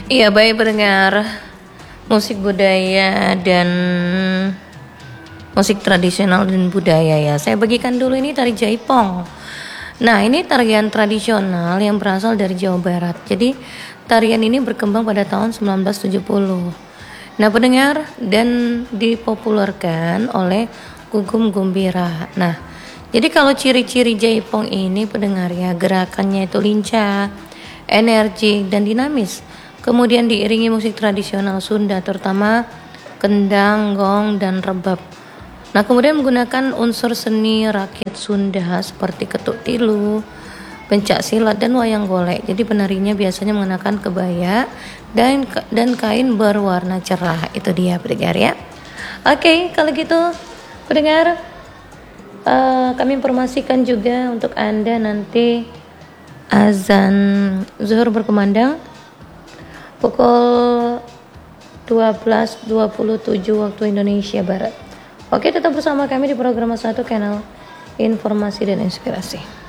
Iya, baik pendengar musik budaya dan musik tradisional dan budaya ya. Saya bagikan dulu ini tari Jaipong. Nah, ini tarian tradisional yang berasal dari Jawa Barat. Jadi, tarian ini berkembang pada tahun 1970. Nah, pendengar, dan dipopulerkan oleh Gugum Gumbira. Nah, jadi kalau ciri-ciri Jaipong ini pendengar ya, gerakannya itu lincah, energik dan dinamis. Kemudian diiringi musik tradisional Sunda terutama kendang, gong, dan rebab. Nah, kemudian menggunakan unsur seni rakyat Sunda seperti ketuk tilu, pencak silat, dan wayang golek. Jadi penarinya biasanya mengenakan kebaya dan kain berwarna cerah. Itu dia pendengar ya. Oke, kalau gitu pendengar, kami informasikan juga untuk Anda nanti azan zuhur berkumandang pukul 12.27 waktu Indonesia Barat. Oke, tetap bersama kami di program 1 Kanal Informasi dan Inspirasi.